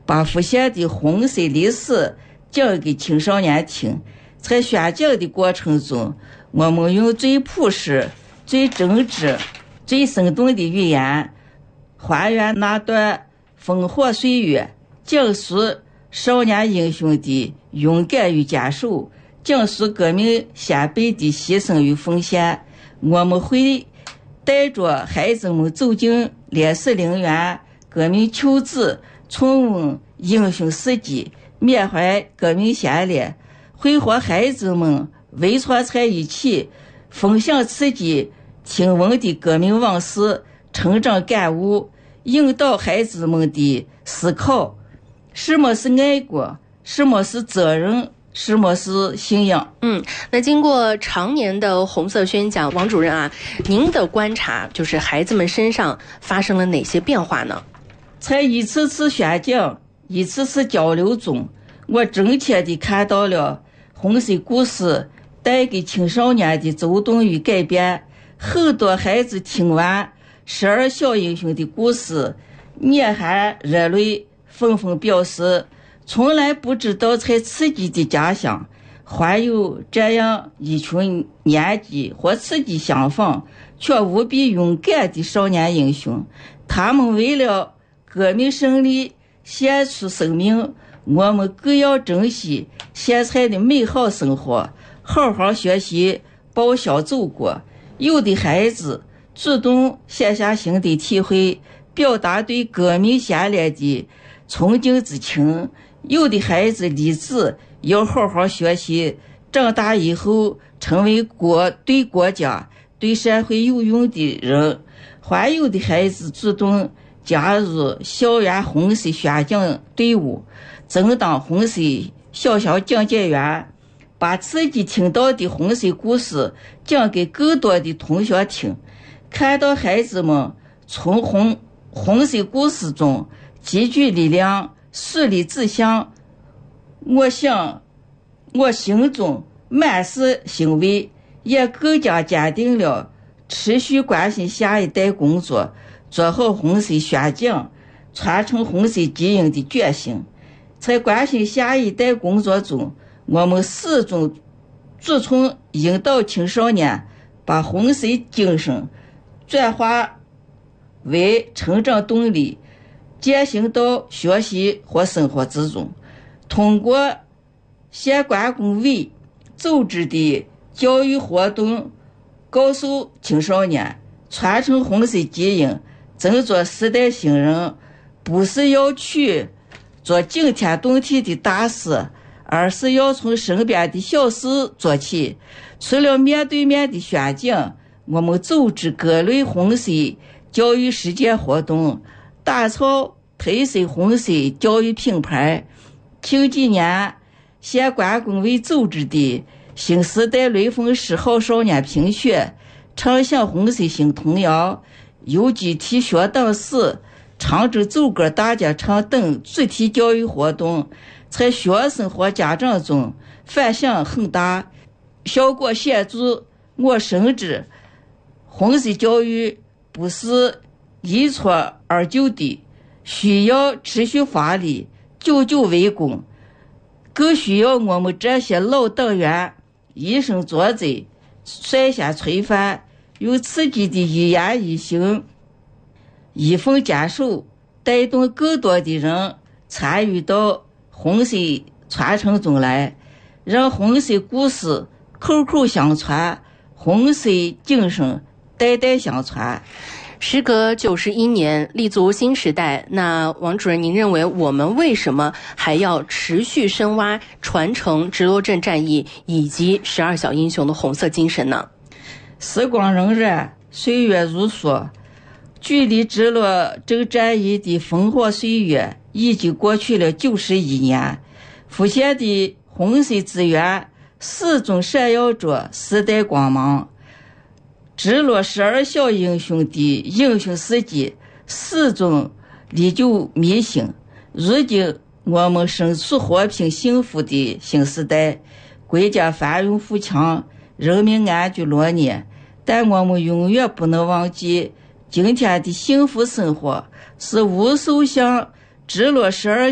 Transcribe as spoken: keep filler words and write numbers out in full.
把复写的红色历史讲给青少年听。在宣讲的过程中，我们用最朴实、最真挚、最生动的语言，还原那段烽火岁月，讲述少年英雄的勇敢与坚守，讲述革命先辈的牺牲与奉献。我们会带着孩子们走进烈士陵园、革命求子，重温英雄事迹，缅怀革命先烈，会和孩子们围坐在一起，分享自己听闻的革命往事、成长感悟，引导孩子们的思考：什么是爱国？什么是责任？什么是信仰？ 嗯，那经过常年的红色宣讲，王主任啊，您的观察就是孩子们身上发生了哪些变化呢？ 在一次次宣讲、一次次交流中，我真切地看到了红色故事带给青少年的躁动与改变。很多孩子听完十二小英雄的故事，眼含热泪，纷纷表示从来不知道在自己的家乡还有这样一群年纪和自己相仿却无比勇敢的少年英雄。他们为了革命胜利献出生命，我们更要珍惜现在的美好生活，好好学习，报效祖国。有的孩子主动写下新的体会，表达对革命先烈的崇敬之情。有的孩子立志要好好学习，长大以后成为国对国家对社会有用的人。还有的孩子主动加入校园红色宣讲队伍，争当红色小小讲解员，把自己听到的红色故事讲给更多的同学听。看到孩子们从红红色故事中积聚力量，树立志向，我想我心中满是欣慰，也更加坚定了持续关心下一代工作，做好红色宣讲，传承红色基因的决心。在关心下一代工作中，我们始终注重引导青少年把红色精神转化为成长动力，践行到学习和生活之中。通过县管工委组织的教育活动，告诉青少年传承红色基因，振作时代新人，不是要去做惊天动地的大事，而是要从身边的小事做起。除了面对面的宣讲，我们组织各类红色教育实践活动，打造特色红色教育品牌。近几年县管工委组织的新时代雷锋十好少年评选，唱响红色新童谣，游击提学党史，唱着走歌大家唱等主题教育活动，在学生和家长中反响很大，效果显著。我深知红色教育不是一蹴而就的，需要持续发力，久久为功，更需要我们这些老党员以身作则，率先垂范，用自己的一言一行一奉坚守，带动更多的人参与到红色传承中来，让红色故事口口相传，红色精神代代相传。 时隔九十一年，立足新时代，那王主任，您认为我们为什么还要持续深挖传承直罗镇战役以及十二小英雄的红色精神呢？ 时光荏苒，岁月如梭，距离直罗镇战役的烽火岁月已经过去了九十一年，复现的红色资源始终闪耀着时代光芒。直罗十二小英雄的英雄事迹始终历久弥新。如今我们身处和平幸福的新时代，国家繁荣富强，人民安居乐业，但我们永远不能忘记，今天的幸福生活是无数像直罗十二